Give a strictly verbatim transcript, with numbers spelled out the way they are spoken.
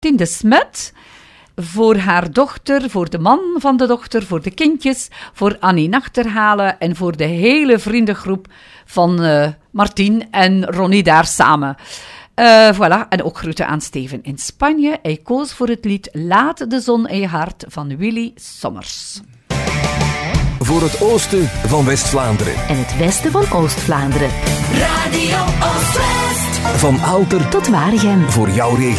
Martien de Smet. Voor haar dochter, voor de man van de dochter, voor de kindjes, voor Annie Nachterhalen en voor de hele vriendengroep van uh, Martien en Ronnie daar samen. Uh, voilà, en ook groeten aan Steven in Spanje. Hij koos voor het lied Laat de zon in je hart van Willy Sommers. Voor het oosten van West-Vlaanderen. En het westen van Oost-Vlaanderen. Radio Oost-West. Van Aalter tot Waregem. Voor jouw regio.